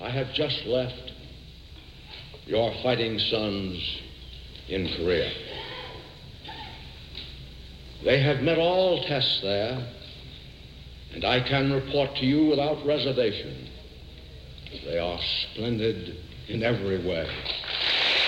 I have just left your fighting sons in Korea. They have met all tests there, and I can report to you without reservation, they are splendid in every way.